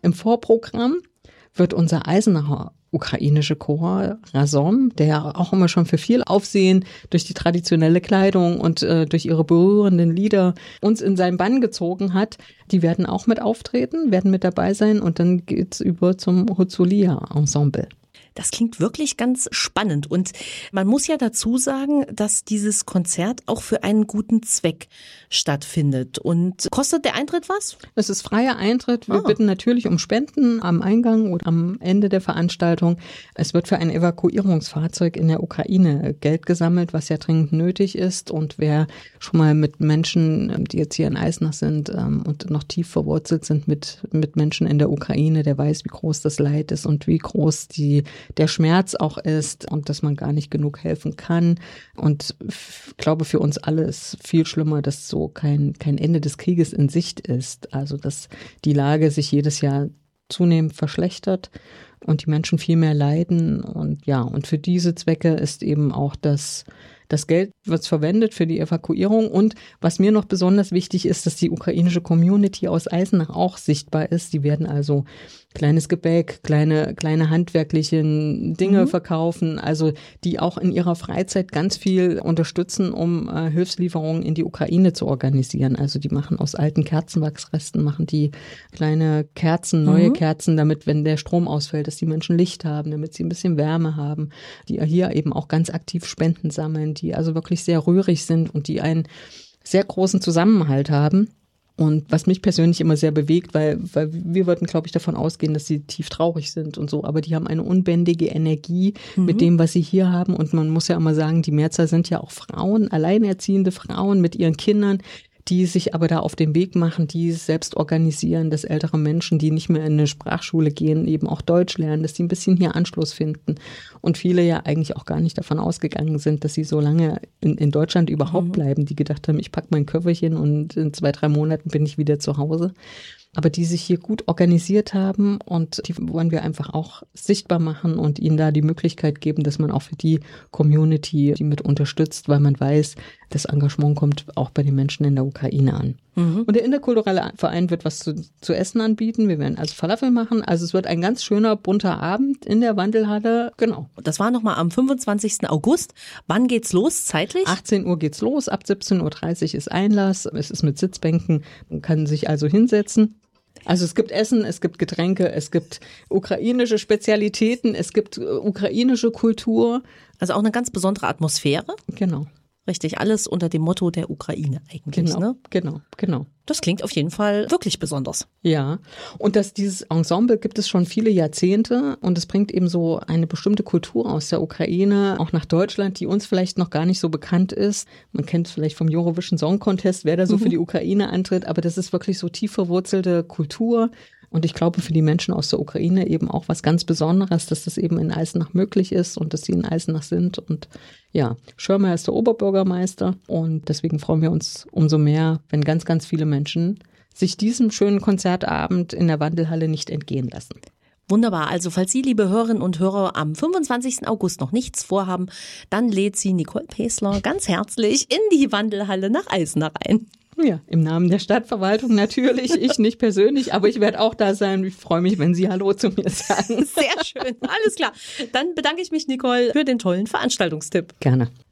Im Vorprogramm wird unser Eisenacher ukrainische Chor Razom, der ja auch immer schon für viel Aufsehen durch die traditionelle Kleidung und durch ihre berührenden Lieder uns in seinen Bann gezogen hat, die werden auch mit auftreten, werden mit dabei sein und dann geht's über zum Huzulia-Ensemble. Das klingt wirklich ganz spannend und man muss ja dazu sagen, dass dieses Konzert auch für einen guten Zweck stattfindet. Und kostet der Eintritt was? Es ist freier Eintritt. Wir bitten natürlich um Spenden am Eingang oder am Ende der Veranstaltung. Es wird für ein Evakuierungsfahrzeug in der Ukraine Geld gesammelt, was ja dringend nötig ist. Und wer schon mal mit Menschen, die jetzt hier in Eisenach sind und noch tief verwurzelt sind mit Menschen in der Ukraine, der weiß, wie groß das Leid ist und wie groß der Schmerz auch ist und dass man gar nicht genug helfen kann. Und ich glaube, für uns alle ist viel schlimmer, dass so kein Ende des Krieges in Sicht ist. Also, dass die Lage sich jedes Jahr zunehmend verschlechtert und die Menschen viel mehr leiden. Und ja, und für diese Zwecke ist eben auch das Geld wird verwendet für die Evakuierung. Und was mir noch besonders wichtig ist, dass die ukrainische Community aus Eisenach auch sichtbar ist. Die werden also kleines Gebäck, kleine handwerkliche Dinge verkaufen, also die auch in ihrer Freizeit ganz viel unterstützen, um Hilfslieferungen in die Ukraine zu organisieren. Also die machen aus alten Kerzenwachsresten, machen die kleine Kerzen, neue Kerzen, damit, wenn der Strom ausfällt, dass die Menschen Licht haben, damit sie ein bisschen Wärme haben, die hier eben auch ganz aktiv Spenden sammeln, die also wirklich sehr rührig sind und die einen sehr großen Zusammenhalt haben. Und was mich persönlich immer sehr bewegt, weil wir würden, glaube ich, davon ausgehen, dass sie tief traurig sind und so, aber die haben eine unbändige Energie mit dem, was sie hier haben. Und man muss ja immer sagen, die Mehrzahl sind ja auch Frauen, alleinerziehende Frauen mit ihren Kindern, die sich aber da auf den Weg machen, die selbst organisieren, dass ältere Menschen, die nicht mehr in eine Sprachschule gehen, eben auch Deutsch lernen, dass die ein bisschen hier Anschluss finden. Und viele ja eigentlich auch gar nicht davon ausgegangen sind, dass sie so lange in Deutschland überhaupt bleiben, die gedacht haben, ich packe mein Köfferchen und in 2-3 Monaten bin ich wieder zu Hause. Aber die sich hier gut organisiert haben und die wollen wir einfach auch sichtbar machen und ihnen da die Möglichkeit geben, dass man auch für die Community die mit unterstützt, weil man weiß, das Engagement kommt auch bei den Menschen in der Ukraine an. Und der interkulturelle Verein wird was zu essen anbieten. Wir werden also Falafel machen. Also es wird ein ganz schöner, bunter Abend in der Wandelhalle. Genau. Das war nochmal am 25. August. Wann geht's los zeitlich? 18 Uhr geht's los. Ab 17.30 Uhr ist Einlass. Es ist mit Sitzbänken. Man kann sich also hinsetzen. Also es gibt Essen, es gibt Getränke, es gibt ukrainische Spezialitäten, es gibt ukrainische Kultur. Also auch eine ganz besondere Atmosphäre. Genau. Richtig, alles unter dem Motto der Ukraine eigentlich. Genau. Das klingt auf jeden Fall wirklich besonders. Ja, und dieses Ensemble gibt es schon viele Jahrzehnte und es bringt eben so eine bestimmte Kultur aus der Ukraine auch nach Deutschland, die uns vielleicht noch gar nicht so bekannt ist. Man kennt es vielleicht vom Eurovision Song Contest, wer da so für die Ukraine antritt, aber das ist wirklich so tief verwurzelte Kultur. Und ich glaube, für die Menschen aus der Ukraine eben auch was ganz Besonderes, dass das eben in Eisenach möglich ist und dass sie in Eisenach sind. Und ja, Schirmer ist der Oberbürgermeister und deswegen freuen wir uns umso mehr, wenn ganz, ganz viele Menschen sich diesem schönen Konzertabend in der Wandelhalle nicht entgehen lassen. Wunderbar. Also falls Sie, liebe Hörerinnen und Hörer, am 25. August noch nichts vorhaben, dann lädt Sie Nicole Pesler ganz herzlich in die Wandelhalle nach Eisenach ein. Ja, im Namen der Stadtverwaltung natürlich, ich nicht persönlich, aber ich werde auch da sein. Ich freue mich, wenn Sie Hallo zu mir sagen. Sehr schön, alles klar. Dann bedanke ich mich, Nicole, für den tollen Veranstaltungstipp. Gerne.